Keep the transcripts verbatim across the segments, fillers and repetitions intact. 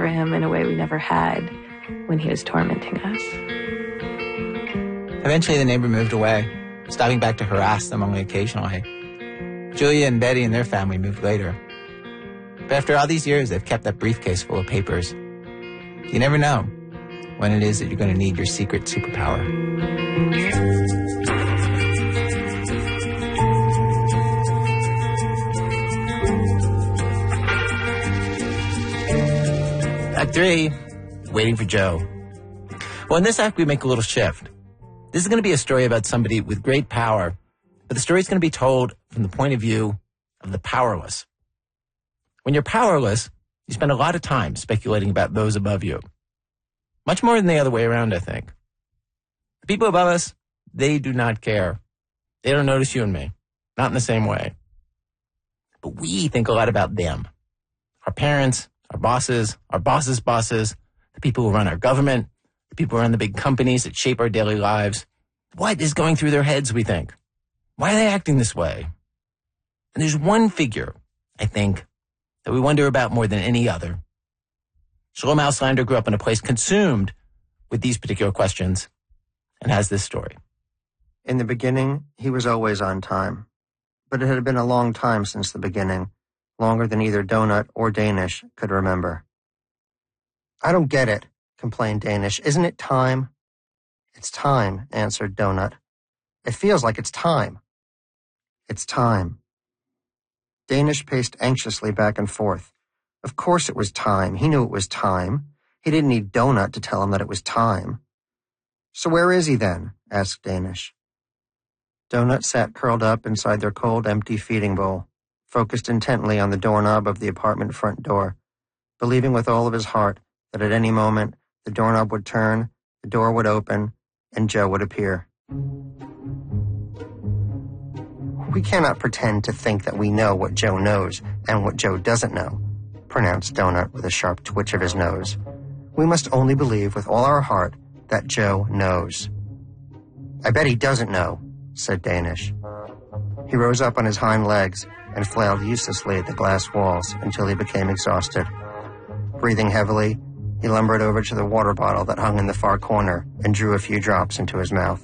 for him in a way we never had when he was tormenting us. Eventually, the neighbor moved away, stopping back to harass them only occasionally. Julia and Betty and their family moved later. But after all these years, they've kept that briefcase full of papers. You never know when it is that you're going to need your secret superpower. Act three, waiting for Joe. Well, in this act, we make a little shift. This is going to be a story about somebody with great power, but the story is going to be told from the point of view of the powerless. When you're powerless, you spend a lot of time speculating about those above you. Much more than the other way around, I think. The people above us, they do not care. They don't notice you and me. Not in the same way. But we think a lot about them. Our parents, our bosses, our bosses' bosses, the people who run our government, the people who run the big companies that shape our daily lives. What is going through their heads, we think? Why are they acting this way? And there's one figure, I think, that we wonder about more than any other. Shalom Auslander grew up in a place consumed with these particular questions and has this story. In the beginning, he was always on time. But it had been a long time since the beginning, longer than either Donut or Danish could remember. I don't get it, complained Danish. Isn't it time? It's time, answered Donut. It feels like it's time. It's time. Danish paced anxiously back and forth. Of course it was time. He knew it was time. He didn't need Donut to tell him that it was time. So where is he then? Asked Danish. Donut sat curled up inside their cold, empty feeding bowl, focused intently on the doorknob of the apartment front door, believing with all of his heart that at any moment the doorknob would turn, the door would open, and Joe would appear. We cannot pretend to think that we know what Joe knows and what Joe doesn't know, pronounced Donut with a sharp twitch of his nose. We must only believe with all our heart that Joe knows. I bet he doesn't know, said Danish. He rose up on his hind legs and flailed uselessly at the glass walls until he became exhausted. Breathing heavily, he lumbered over to the water bottle that hung in the far corner and drew a few drops into his mouth.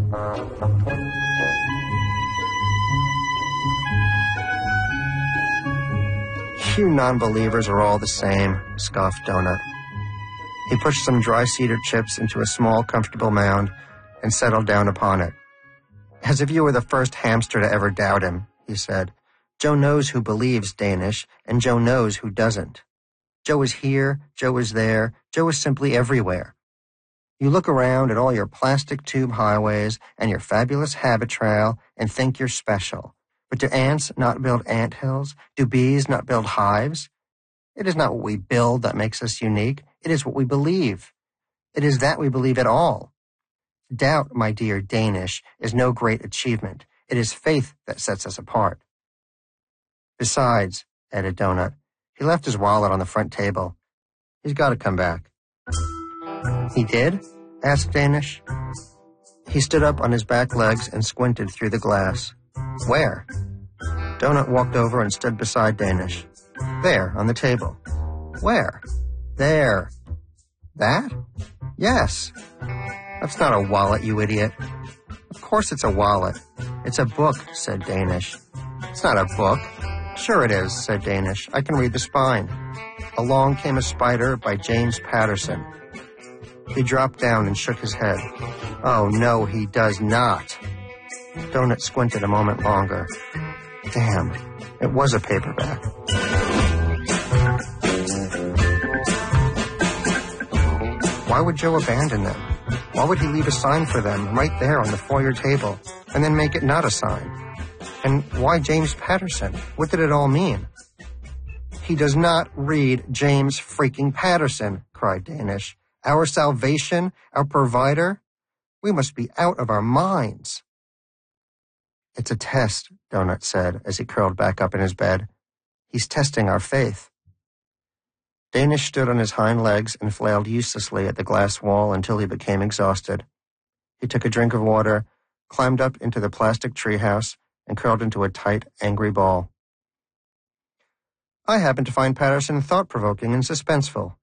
You non-believers are all the same, scoffed Donut. He pushed some dry cedar chips into a small, comfortable mound and settled down upon it. As if you were the first hamster to ever doubt him, he said. Joe knows who believes, Danish, and Joe knows who doesn't. Joe is here, Joe is there, Joe is simply everywhere. You look around at all your plastic tube highways and your fabulous habit trail and think you're special. But do ants not build ant hills? Do bees not build hives? It is not what we build that makes us unique. It is what we believe. It is that we believe at all. Doubt, my dear Danish, is no great achievement. It is faith that sets us apart. Besides, added Donut, he left his wallet on the front table. He's got to come back. He did? Asked Danish. He stood up on his back legs and squinted through the glass. Where? Donut walked over and stood beside Danish. There, on the table. Where? There. That? Yes. That's not a wallet, you idiot. Of course it's a wallet. It's a book, said Danish. It's not a book. Sure it is, said Danish. I can read the spine. Along Came a Spider by James Patterson. He dropped down and shook his head. Oh, no, he does not. Donut squinted a moment longer. Damn, it was a paperback. Why would Joe abandon them? Why would he leave a sign for them right there on the foyer table and then make it not a sign? And why James Patterson? What did it all mean? He does not read James freaking Patterson, cried Danish. Our salvation, our provider? We must be out of our minds. It's a test, Donut said as he curled back up in his bed. He's testing our faith. Danish stood on his hind legs and flailed uselessly at the glass wall until he became exhausted. He took a drink of water, climbed up into the plastic treehouse, and curled into a tight, angry ball. I happen to find Patterson thought-provoking and suspenseful,